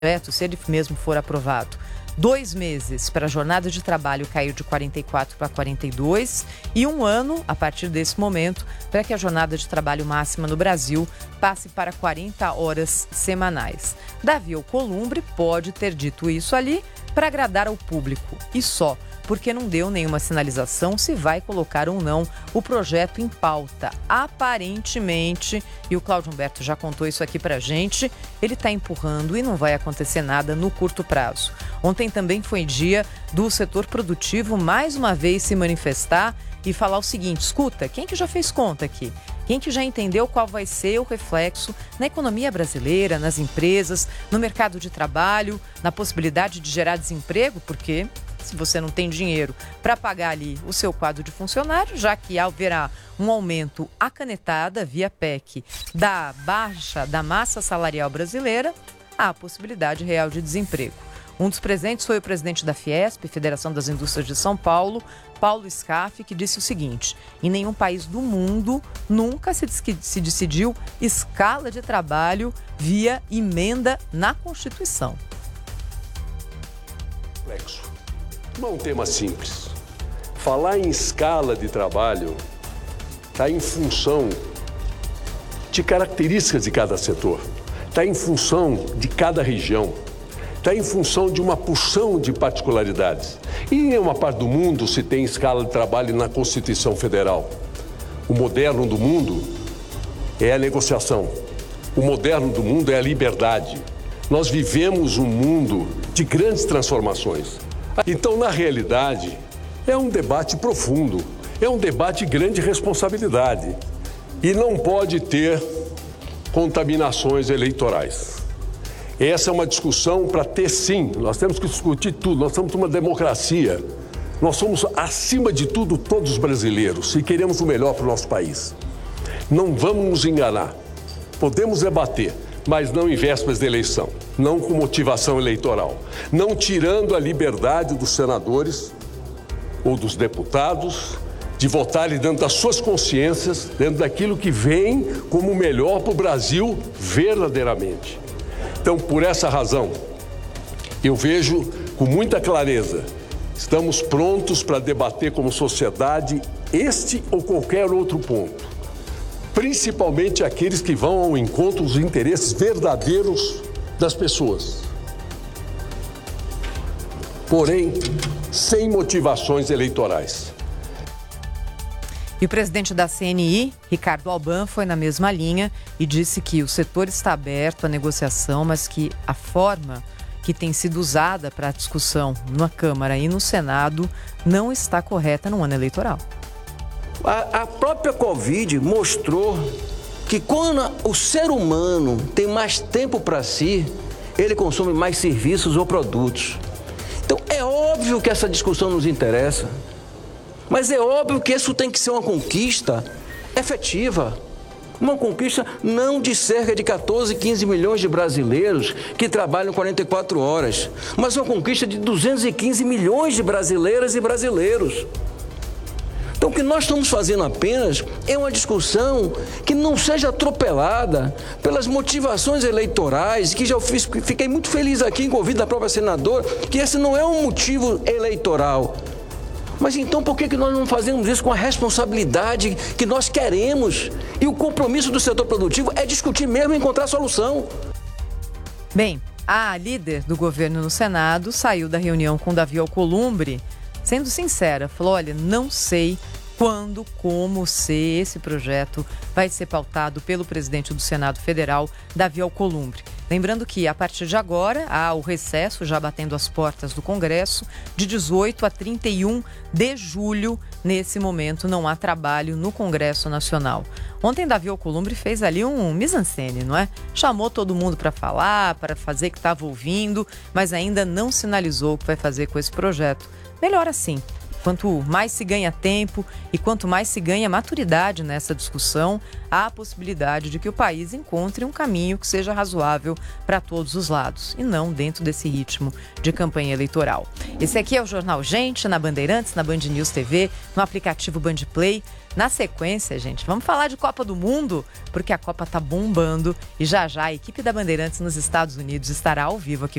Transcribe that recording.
se ele mesmo for aprovado, 2 meses para a jornada de trabalho cair de 44 para 42 e 1 ano, a partir desse momento, para que a jornada de trabalho máxima no Brasil passe para 40 horas semanais. Davi Alcolumbre pode ter dito isso ali para agradar ao público e só, porque não deu nenhuma sinalização se vai colocar ou não o projeto em pauta. Aparentemente, e o Cláudio Humberto já contou isso aqui pra gente, ele está empurrando e não vai acontecer nada no curto prazo. Ontem também foi dia do setor produtivo mais uma vez se manifestar e falar o seguinte: escuta, quem que já fez conta aqui? Quem que já entendeu qual vai ser o reflexo na economia brasileira, nas empresas, no mercado de trabalho, na possibilidade de gerar desemprego? Porque se você não tem dinheiro para pagar ali o seu quadro de funcionário, já que haverá um aumento à canetada via PEC da baixa da massa salarial brasileira, há a possibilidade real de desemprego. Um dos presentes foi o presidente da Fiesp, Federação das Indústrias de São Paulo, Paulo Scaff, que disse o seguinte: em nenhum país do mundo nunca se decidiu escala de trabalho via emenda na Constituição. Não é um tema simples. Falar em escala de trabalho está em função de características de cada setor, está em função de cada região, está em função de uma porção de particularidades. E em uma parte do mundo se tem escala de trabalho na Constituição Federal. O moderno do mundo é a negociação. O moderno do mundo é a liberdade. Nós vivemos um mundo de grandes transformações. Então, na realidade, é um debate profundo, é um debate de grande responsabilidade e não pode ter contaminações eleitorais. Essa é uma discussão para ter, sim, nós temos que discutir tudo, nós somos uma democracia, nós somos, acima de tudo, todos brasileiros e queremos o melhor para o nosso país. Não vamos nos enganar, podemos debater, mas não em vésperas de eleição, não com motivação eleitoral, não tirando a liberdade dos senadores ou dos deputados de votarem dentro das suas consciências, dentro daquilo que vem como melhor para o Brasil verdadeiramente. Então, por essa razão, eu vejo com muita clareza, estamos prontos para debater como sociedade este ou qualquer outro ponto. Principalmente aqueles que vão ao encontro dos interesses verdadeiros das pessoas. Porém, sem motivações eleitorais. E o presidente da CNI, Ricardo Alban, foi na mesma linha e disse que o setor está aberto à negociação, mas que a forma que tem sido usada para a discussão na Câmara e no Senado não está correta no ano eleitoral. A própria Covid mostrou que quando o ser humano tem mais tempo para si, ele consome mais serviços ou produtos. Então é óbvio que essa discussão nos interessa, mas é óbvio que isso tem que ser uma conquista efetiva. Uma conquista não de cerca de 14, 15 milhões de brasileiros que trabalham 44 horas, mas uma conquista de 215 milhões de brasileiras e brasileiros. Então, o que nós estamos fazendo apenas é uma discussão que não seja atropelada pelas motivações eleitorais, que já fiquei muito feliz aqui em convite da própria senadora, que esse não é um motivo eleitoral. Mas então por que nós não fazemos isso com a responsabilidade que nós queremos? E o compromisso do setor produtivo é discutir mesmo e encontrar solução. Bem, a líder do governo no Senado saiu da reunião com Davi Alcolumbre, sendo sincera, falou: olha, não sei quando, como, se esse projeto vai ser pautado pelo presidente do Senado Federal, Davi Alcolumbre. Lembrando que, a partir de agora, há o recesso já batendo as portas do Congresso, de 18 a 31 de julho. Nesse momento, não há trabalho no Congresso Nacional. Ontem, Davi Alcolumbre fez ali um mise-en-scène, não é? Chamou todo mundo para falar, para fazer que estava ouvindo, mas ainda não sinalizou o que vai fazer com esse projeto. Melhor assim. Quanto mais se ganha tempo e quanto mais se ganha maturidade nessa discussão, há a possibilidade de que o país encontre um caminho que seja razoável para todos os lados e não dentro desse ritmo de campanha eleitoral. Esse aqui é o Jornal Gente, na Bandeirantes, na Band News TV, no aplicativo Band Play. Na sequência, gente, vamos falar de Copa do Mundo, porque a Copa tá bombando e já já a equipe da Bandeirantes nos Estados Unidos estará ao vivo aqui